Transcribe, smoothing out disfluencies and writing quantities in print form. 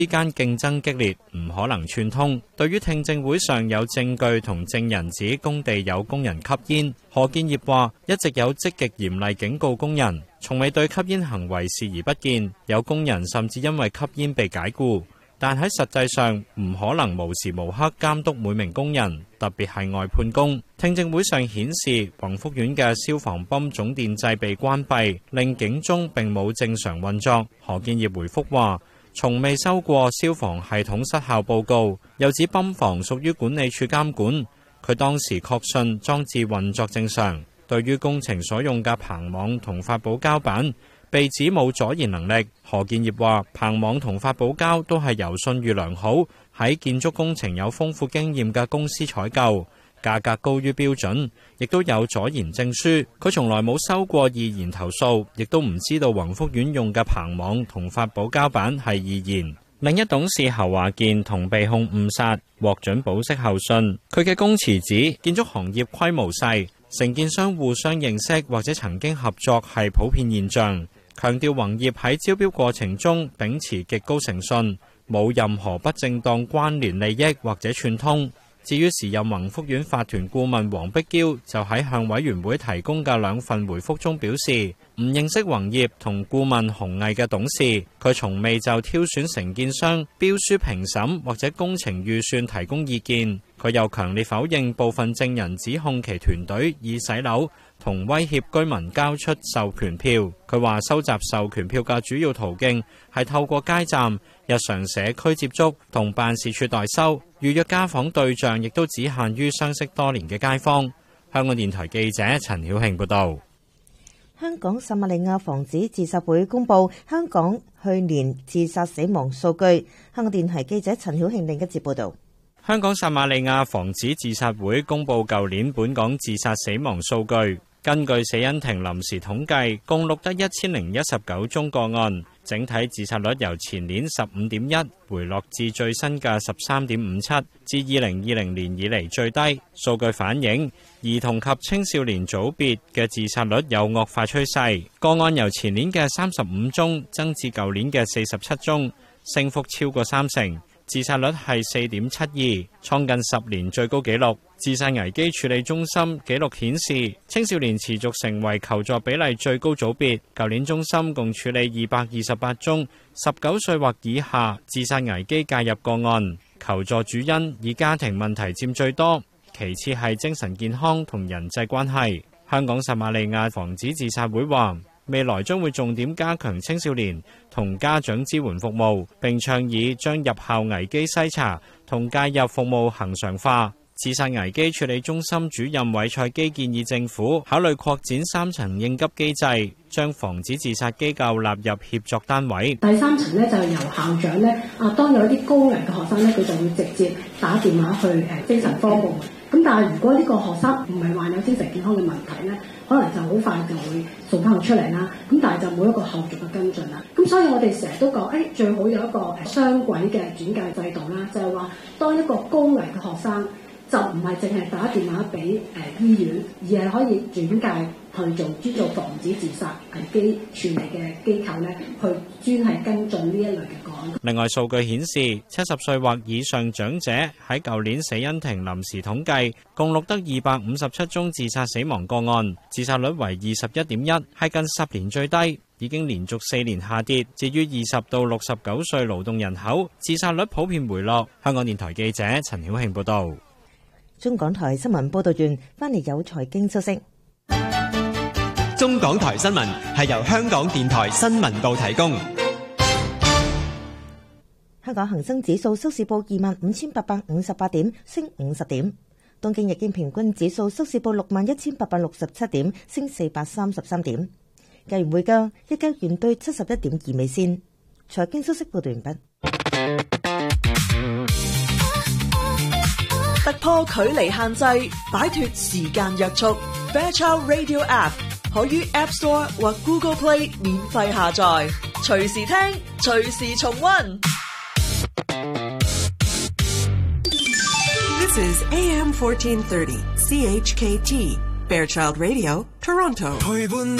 之間競爭激烈，唔可能串通。對於聽證會上有證據同證人指工地有工人吸煙，何建業話一直有積極嚴厲警告工人，從未對吸煙行為視而不見，有工人甚至因為吸煙被解僱。但喺實際上唔可能無時無刻監督每名工人，特別係外判工。聽證會上顯示，宏福苑嘅消防泵總電掣被關閉，令警鐘並冇正常運作。何建業回覆話，從未收過消防系統失效報告，又指泵房屬於管理處監管。佢當時確信裝置運作正常。對於工程所用嘅棚網同發泡膠板，被指冇阻燃能力。何建業話，棚網同發泡膠都係由信譽良好、喺建築工程有豐富經驗嘅公司採購，價格高於標準，亦都有阻燃證書。佢從來冇收過易燃投訴，亦都唔知道宏福苑用嘅棚網同發泡膠板係易燃。另一董事侯華健同被控誤殺，獲准保釋候訊。佢嘅供詞指，建築行業規模細，承建商互相認識或者曾經合作係普遍現象。強調宏業喺招標過程中秉持極高誠信，冇任何不正當關聯利益或者串通。至於時任宏福苑法團顧問黃碧嬌就喺向委員會提供嘅2份回覆中表示，唔認識宏業同顧問洪毅嘅董事，佢從未就挑選承建商、標書評審或者工程預算提供意見。佢又強烈否認部分證人指控其團隊以洗樓同威脅居民交出授權票。佢話收集授權票嘅主要途徑係透過街站、日常社區接觸同辦事處代收，預約家訪對象亦都只限於相識多年嘅街坊。香港電台記者陳曉慶報導。 香港撒瑪利亞防止自殺會公佈香港去年自殺死亡數據。香港電台記者陳曉慶另一節報導。 香港撒瑪利亞防止自殺會公佈舊年本港自殺死亡數據。根據死因庭臨時統計，共錄得1019宗個案，整體自殺率由前年15.1回落至最新嘅13.57，至2020年以嚟最低。數據反映兒童及青少年組別嘅自殺率有惡化趨勢，個案由前年嘅35宗增至舊年嘅47宗，升幅超過30%。自殺率係4.72，創近10年最高紀錄。自殺危機處理中心紀錄顯示，青少年持續成為求助比例最高組別。舊年中心共處理228宗19歲或以下自殺危機介入個案，求助主因以家庭問題佔最多，其次係精神健康同人際關係。香港撒瑪利亞防止自殺會話，未來將會重點加強青少年同家長支援服務，並倡議將入校危機篩查同介入服務恆常化。自殺危機處理中心主任韋賽基建議政府考慮擴展3層應急機制，將防止自殺機構納入協作單位。 第3層呢，就係由校長呢，當有一啲高危嘅學生呢，佢就會直接打電話去精神科部門。咁但係如果呢個學生唔係患有精神健康嘅問題呢，可能就好快就會送翻佢出嚟啦。咁但係就冇一個後續嘅跟進啦。咁所以我哋成日都講，最好有一個雙軌嘅轉介制度啦，就係話當一個高危嘅學生，就唔係淨係打電話俾醫院，而係可以轉介去做防止自殺危機處理嘅機構咧，去專係跟進呢一類嘅個案。 另外數據顯示，70歲或以上長者喺舊年死因庭臨時統計，共錄得257宗自殺死亡個案，自殺率為21.1%，係近10年最低，已經連續4年下跌。至於20到69歲勞動人口，自殺率普遍回落。香港電台記者陳曉慶報導。 中港台新聞報道完，翻嚟有財經消息。 中港台新聞係由香港電台新聞部提供。 香港恒生指數收市報25,858點，升50點。東京日經平均指數收市報61,867點，升433點。計元匯價一加元兌71.2美仙。財經消息報道完畢。 突破距離限制，擺脫時間約束。Fairchild Radio App 可於 App Store 或 Google Play 免費下載，隨時聽，隨時重溫。 This is AM 1430 CHKT Fairchild Radio Toronto。陪伴你